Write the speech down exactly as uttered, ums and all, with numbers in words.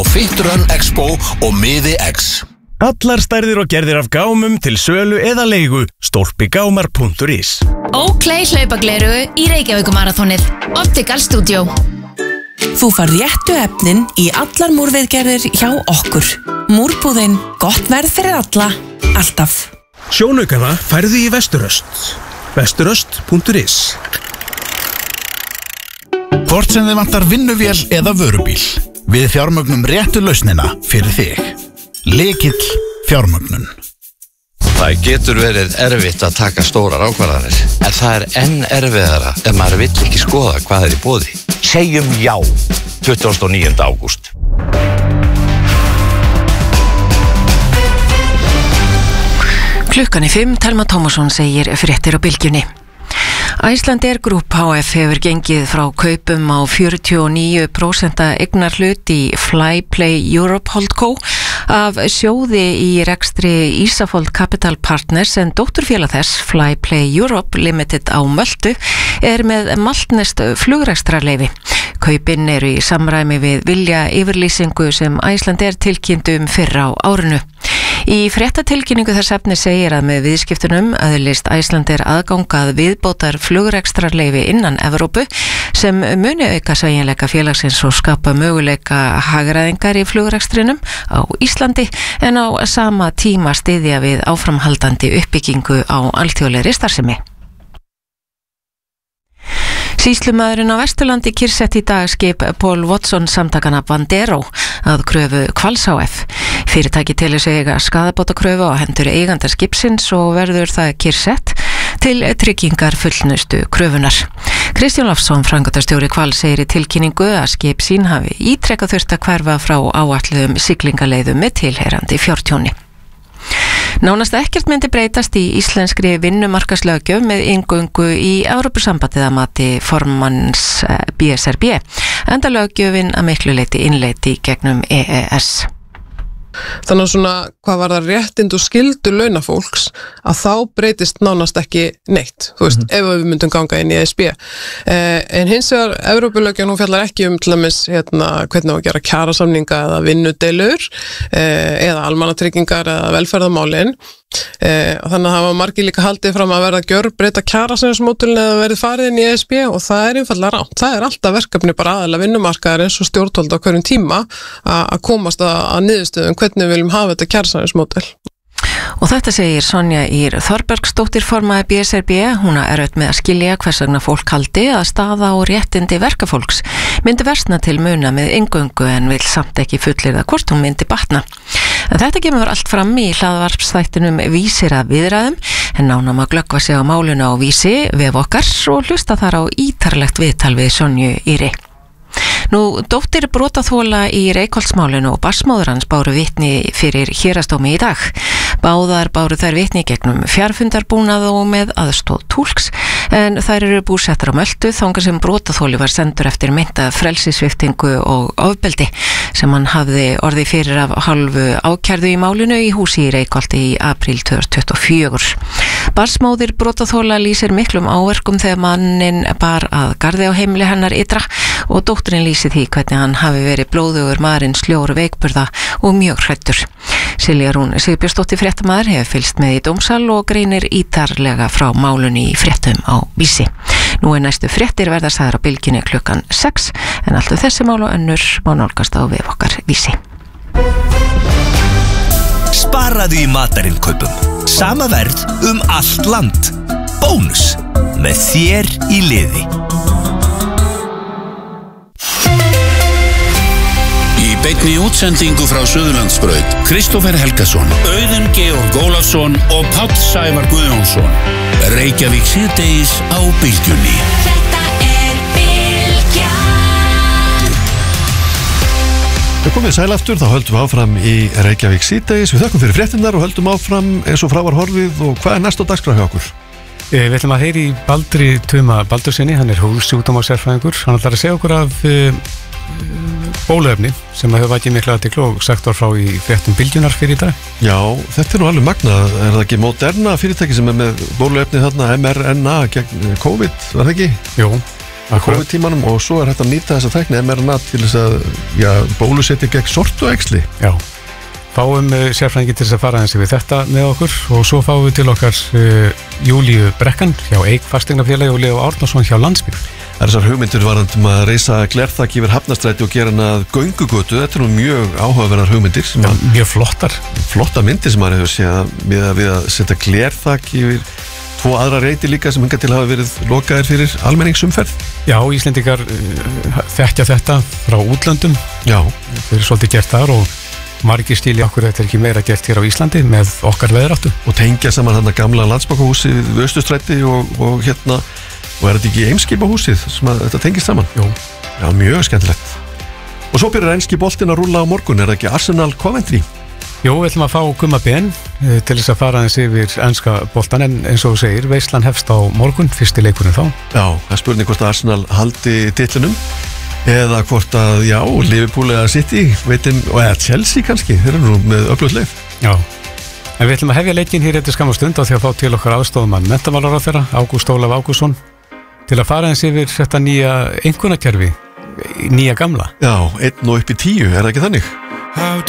Fitrun Expo og Miði X. Allar stærðir og gerðir af gámum til sölu eða leigu. stolpigámar punktur is. Oakley hlaupaglerugu í Reykjavíkumarathonið. Optical Studio. Þú fær réttu efnin í allar múrviðgerðir hjá okkur. Múrbúðin, gott verð fyrir alla, alltaf. Sjónaukana færðu í Vesturöst. Vesturöst punktur is. Hvort sem þið vantar vinnuvél eða vörubíl, við fjármögnum réttu lausnina fyrir þig. Lykill fjármögnun. Það getur verið erfitt að taka stórar ákvarðanir, en það er enn erfiðara ef maður vill ekki skoða hvað er í boði. Segjum já, tuttugasta og níunda ágúst. Klukkan er fimm, Telma Tómasson segir fréttir á Bylgjunni. Icelandair Group H F hefur gengið frá kaupum á fjörutíu og níu prósent eignar hlut í Flyplay Europe Holdco af sjóði í rekstri Ísafold Capital Partners en dótturfélag þess, Flyplay Europe Limited á Möltu, er með maltneskt flugrekstrarleyfi. Kaupin eru í samræmi við vilja yfirlýsingu sem Icelandair tilkynntu um fyrr á árinu. Í fréttatilkynningu þess efni segir að með viðskiptunum öðlist Icelandair aðgangað viðbótar flugrekstrarleyfi innan Evrópu sem muni auka sveigjanleika félagsins og skapa möguleika hagræðingar í flugrekstrinum á Íslandi en á sama tíma styðja við áframhaldandi uppbyggingu á alþjóðlegri starfsemi. Sýslumaðurinn á Vesturlandi kyrrsett í dag skip Paul Watson samtakana Bandero að kröfu Hvals H F. Fyrirtæki telur sig eiga skaðabótakröfu á hendur eiganda skipsins og verður það kyrrsett til tryggingar fullnustu kröfunar. Kristján Lofsson, framkvæmdastjóri Hvals, segir í tilkynningu að skip sín hafi ítrekað þurft að hverfa frá áætluðum siglingaleiðum með tilheyrandi fjártjóni. Nánast ekkert myndi breytast í íslenskri vinnumarkaðslöggjöf með inngöngu í Evrópusambandið að mati formanns B S R B, enda löggjöfin að miklu leyti innleiddi gegnum E E S. Þannig að svona, hvað var það réttind og skyldu launafólks, að þá breytist nánast ekki neitt, þú veist, mm-hmm. ef við myndum ganga inn í E S B. Eh, en hins vegar, Evrópulöggjöf, hún fjallar ekki um til dæmis, hérna, hvernig á að gera kjarasamninga eða vinnudeilur, eh, eða almannatryggingar eða velferðarmálin. Eh, þannig að það var margir líka haldið fram að verða að gjörbreyta kjarasamningsmódelinu eða verið farið inn í E S B og það er einfaldlega rátt. Það er alltaf verkefni bara aðalega vinnumarkaðar eins og stjórnvöld á hverjum tíma að komast að, að niðurstöðum hvernig við viljum hafa þetta kjarasamningsmódel. Og þetta segir Sonja Ýr Þorbergsdóttir formaði B S R B. Hún er erfitt með að skilja hvers vegna fólk haldi að staða og réttindi verkafólks myndi versna til muna með inngöngu en vil samt ekki fullyrða hvort hún myndi batna. En þetta kemur allt fram í hlaðvarpsþættinum Vísir að viðræðum, en nánum að glöggva sig á málinu á Vísi, vef okkar, og hlusta þar á ítarlegt viðtal við Sonju Ýri. Nú, dóttir brotaþola í Reykholtsmálinu og barsmóður hans báru vitni fyrir héraðsdómi í dag. Báðar báru þær vitni gegnum fjarfundarbúnað og með aðstóð túlks, en þær eru búsettar á Möltu þangað sem brotaþoli var sendur eftir meinta frelsissviptingu og ofbeldi sem hann hafði orðið fyrir af hálfu ákærðu í málinu í húsi í Reykholti í apríl tvö þúsund tuttugu og fjögur. Barsmóðir brotaþola lýsir miklum áverkum þegar mannin bar að garði á heimili hennar ytra og dótturinn lýsir því hvernig hann hafi verið blóðugur maðurinn sljór veikburða og mjög hræddur. Silja Rún Sigurbjörnsdóttir fréttamaður hefur fylgst með í dómsal og greinir ítarlega frá málunni í fréttum á Vísi. Nú er næstu fréttir verða sagðar á Bylgjunni klukkan sex, en allt um þessi mál og önnur má nálgast á vef okkar Vísi. Sparaðu í matarinkaupum. Sama verð um allt land. Bónus með þér í liði. Í beinni útsendingu frá Suðurlandsbraut, Kristófer Helgason, Auðun Georg Ólafsson og Páll Sævar Guðjónsson. Reykjavík síðdegis á Bylgjunni. Þetta er Bylgjan. Við komum við sæl aftur, þá höldum við áfram í Reykjavík síðdegis. Við þökkum fyrir fréttinnar og höldum áfram eins og frá var horfið. Og hvað er næst á dagskrá hjá okkur? Við ætlum að heyri Baldri Tuma Baldursinni, hann er húðsjúkdómasérfræðingur. Hann ætlar að segja okkur af uh, bóluefni sem hefur vakið mikla athygli og sagt var frá í fréttum Bylgjunar fyrir í dag. Já, þetta er nú alveg magnað. Er það ekki Moderna fyrirtæki sem er með bóluefni þarna, M R N A gegn COVID, var það ekki? Jú, COVID-tímanum og svo er hægt að nýta þessa tækni M R N A til þess að já, bólusetja gegn sortuæxli. Já, fáum uh, sérfræðingi til þess að fara eins við þetta með okkur og svo fáum við til okkar uh, Júlíu Brekkan hjá Eik Fasteignafélagi og Leo Árnason hjá Landsbygg. Það er þessar hugmyndir varðandum að reisa glerþak yfir Hafnarstræti og gera hana að göngugötu. Þetta er nú mjög áhugaverðar hugmyndir. Já, mjög flottar. Flotta myndir sem maður hefur séð við að, við að setja glerþak yfir tvo aðra reiti líka sem hingað til hafa verið lokaðir fyrir almenningsumferð. Já, Íslendingar uh, þekkja þetta frá útlöndum. Já. Þeir eru svolítið gert þar og margir stíli okkur þetta er ekki meira gert hér á Íslandi með okkar veðráttu. Og tengja saman hann að gamla Landsbankahúsi við Austurstræti og, og hérna og er þetta ekki Eimskipahúsið sem að þetta tengist saman? Jú. Já, mjög skemmtilegt. Og svo byrjar enski boltinn að rúlla á morgun, er það ekki Arsenal Coventry? Jú, við ætlum að fá Gumma Ben til þess að fara eins yfir enska boltan en eins og þú segir, veislan hefst á morgun, fyrsti leikurinn þá. Já, það er spurning hvort að Arsenal haldi titlinum eða hvort að, já, Liverpool eða City, veitum, og eða Chelsea kannski, þeir eru nú með öflugt leif. Já. En við ætlum að hefja leikinn hér eftir skamma stund á því að fá til okkar aðstofumann menntamálaráðherra, Ágúst Ólaf Ágústsson, til að fara eins yfir þetta nýja einkunnakerfi, nýja gamla. Já, einn og upp í tíu, er það ekki þannig?